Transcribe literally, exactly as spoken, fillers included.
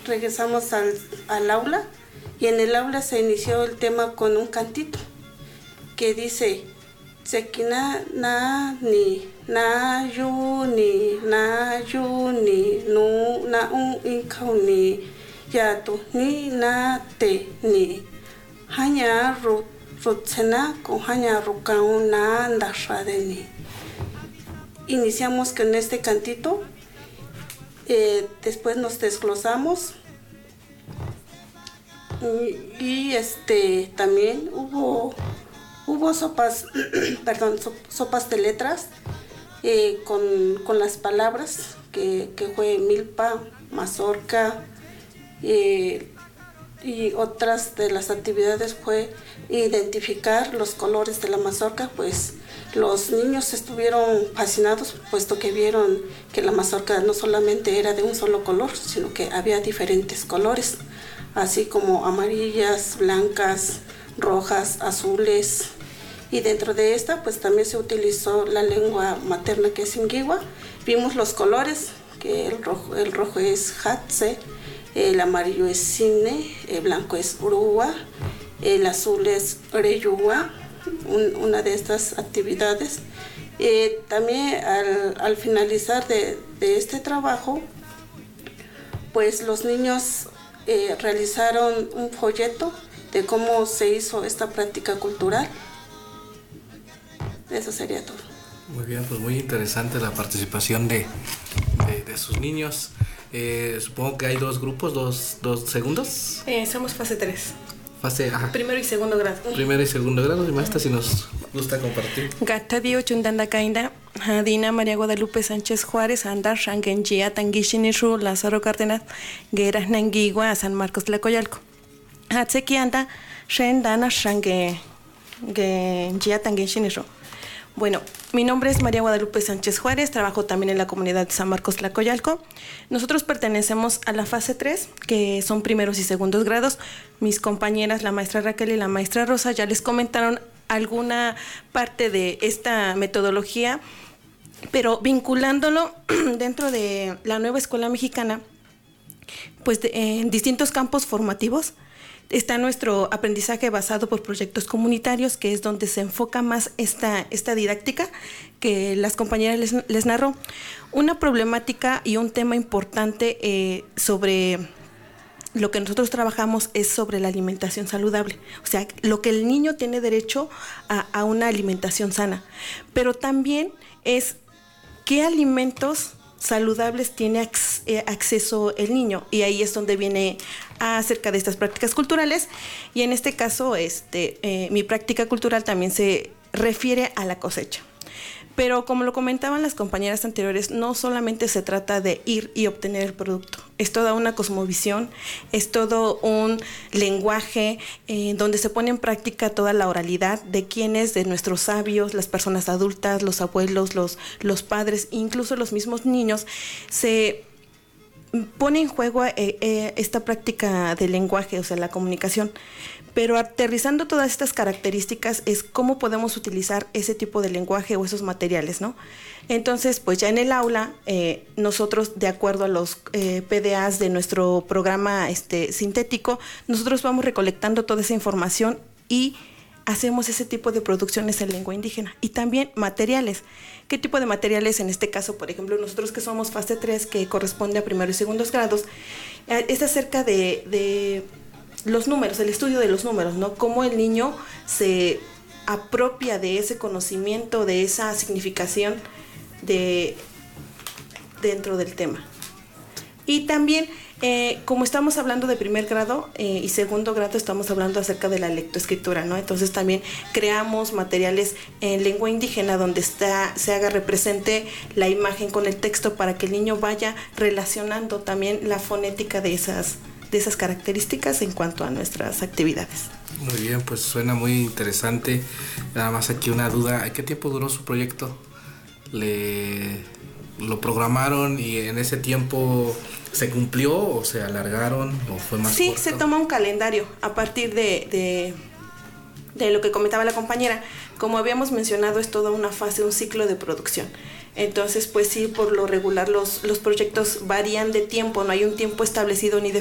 regresamos al, al aula y en el aula se inició el tema con un cantito que dice Sekina na ni na yu ni na yu ni nu na un inkau ni ya tu ni na te ni hanya ru rutsena con hanya rukau na ndasha de ni. Iniciamos con este cantito, eh, después nos desglosamos y, y este también hubo hubo sopas perdón so, sopas de letras eh, con, con las palabras que, que fue milpa, mazorca eh, y otras de las actividades fue identificar los colores de la mazorca. Pues los niños estuvieron fascinados puesto que vieron que la mazorca no solamente era de un solo color, sino que había diferentes colores, así como amarillas, blancas, rojas, azules. Y dentro de esta pues también se utilizó la lengua materna que es Inguigua. Vimos los colores, que el rojo, el rojo es Hatse, el amarillo es Sine, el blanco es Urua, el azul es Reyuwa, un, una de estas actividades. Eh, también al, al finalizar de, de este trabajo, pues los niños eh, realizaron un folleto de cómo se hizo esta práctica cultural. Eso sería todo. Muy bien, pues muy interesante la participación de, de, de sus niños. Eh, supongo que hay dos grupos, dos, dos segundos. Eh, somos fase tres. Fase, ajá. Primero y segundo grado. Primero y segundo grado, y maestra, si nos gusta compartir. Gatadio Chundanda Kainda, Dina María Guadalupe Sánchez Juárez, Andar Shangenjia, Tanguishiniru, Lázaro Cárdenas, Gueras Nanguigua, San Marcos Tlacoyalco. Hatseki anda, Shen Dana Shange, Genjia Tanguishiniru. Bueno, mi nombre es María Guadalupe Sánchez Juárez, trabajo también en la comunidad de San Marcos Tlacoyalco. Nosotros pertenecemos a la fase tres, que son primeros y segundos grados. Mis compañeras, la maestra Raquel y la maestra Rosa, ya les comentaron alguna parte de esta metodología, pero vinculándolo dentro de la nueva escuela mexicana, pues de, en distintos campos formativos. Está nuestro aprendizaje basado por proyectos comunitarios, que es donde se enfoca más esta, esta didáctica que las compañeras les, les narró. Una problemática y un tema importante eh, sobre lo que nosotros trabajamos es sobre la alimentación saludable. O sea, lo que el niño tiene derecho a, a una alimentación sana. Pero también es qué alimentos saludables tiene acceso el niño, y ahí es donde viene acerca de estas prácticas culturales. Y en este caso este eh, mi práctica cultural también se refiere a la cosecha, pero como lo comentaban las compañeras anteriores, no solamente se trata de ir y obtener el producto, es toda una cosmovisión, es todo un lenguaje eh, donde se pone en práctica toda la oralidad de quienes, de nuestros sabios, las personas adultas, los abuelos, los, los padres, incluso los mismos niños. Se pone en juego eh, eh, esta práctica del lenguaje, o sea, la comunicación. Pero aterrizando todas estas características es cómo podemos utilizar ese tipo de lenguaje o esos materiales, ¿no? Entonces, pues ya en el aula, eh, nosotros, de acuerdo a los eh, P D As de nuestro programa este, sintético, nosotros vamos recolectando toda esa información y hacemos ese tipo de producciones en lengua indígena. Y también materiales. ¿Qué tipo de materiales? En este caso, por ejemplo, nosotros que somos fase tres, que corresponde a primeros y segundos grados, eh, es acerca de... de los números, el estudio de los números, ¿no? Cómo el niño se apropia de ese conocimiento, de esa significación de, dentro del tema. Y también, eh, como estamos hablando de primer grado eh, y segundo grado, estamos hablando acerca de la lectoescritura, ¿no? Entonces también creamos materiales en lengua indígena donde está, se haga represente la imagen con el texto para que el niño vaya relacionando también la fonética de esas de esas características en cuanto a nuestras actividades. Muy bien, pues suena muy interesante. Nada más aquí una duda, ¿qué tiempo duró su proyecto? ¿Le lo programaron y en ese tiempo se cumplió o se alargaron o fue más Sí, corto? Se toma un calendario a partir de, de, de lo que comentaba la compañera. Como habíamos mencionado, es toda una fase, un ciclo de producción. Entonces, pues sí, por lo regular los, los proyectos varían de tiempo, no hay un tiempo establecido ni de